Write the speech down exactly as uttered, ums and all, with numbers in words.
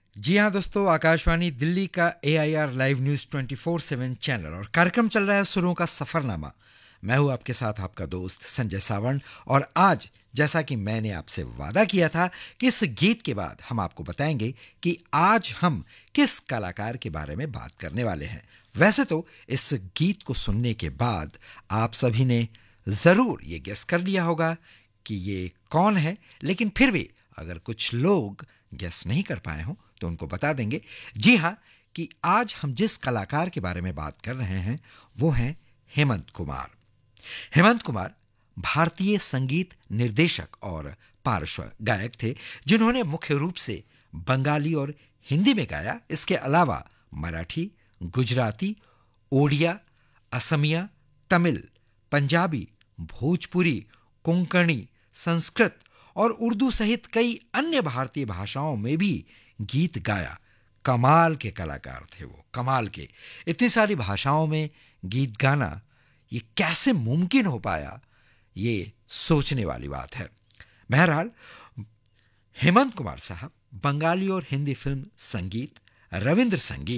जी हाँ दोस्तों, आकाशवाणी दिल्ली का ए I R live news twenty four seven channel और कार्यक्रम चल रहा है सुरों का सफरनामा। मैं हूँ आपके साथ आपका दोस्त संजय सावंत। और आज जैसा कि मैंने आपसे वादा किया था कि इस गीत के बाद हम आपको बताएंगे कि आज हम किस कलाकार के बारे में बात करने वाले हैं। वैसे तो इस गीत को सुनने के बाद आप सभी ने ज़रूर ये गेस कर लिया होगा कि ये कौन है, लेकिन फिर भी अगर कुछ लोग गेस नहीं कर पाए हों तो उनको बता देंगे। जी हाँ, कि आज हम जिस कलाकार के बारे में बात कर रहे हैं वो हैं हेमंत कुमार। हेमंत कुमार भारतीय संगीत निर्देशक और पार्श्व गायक थे, जिन्होंने मुख्य रूप से बंगाली और हिंदी में गाया। इसके अलावा मराठी, गुजराती, ओडिया, असमिया, तमिल, पंजाबी, भोजपुरी, कोंकणी, संस्कृत और उर्दू सहित कई अन्य भारतीय भाषाओं में भी गीत गाया। कमाल के कलाकार थे वो, कमाल के। इतनी सारी भाषाओं में गीत गाना ये कैसे मुमकिन हो पाया, ये सोचने वाली बात है। बहरहाल, हेमंत कुमार साहब बंगाली और हिंदी फिल्म संगीत, रविंद्र संगीत